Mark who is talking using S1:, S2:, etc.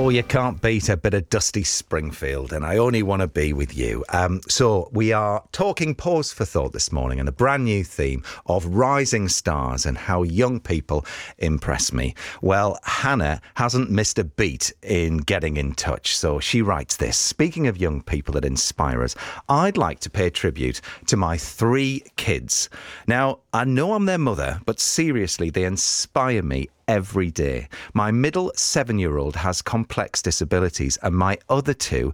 S1: Oh, you can't beat a bit of Dusty Springfield, and I only want to be with you. So we are talking Pause for Thought this morning, and a brand new theme of rising stars and how young people impress me. Well, Hannah hasn't missed a beat in getting in touch, so she writes this. Speaking of young people that inspire us, I'd like to pay tribute to my 3 kids. Now, I know I'm their mother, but seriously, they inspire me every day. My middle 7-year-old has complex disabilities, and my other 2